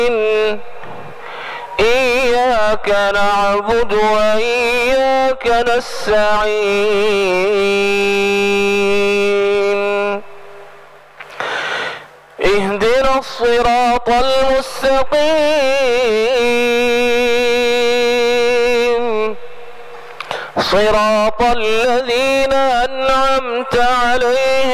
إياك نعبد وإياك نستعين اهدنا الصراط المستقيم صراط الذين أنعمت عليهم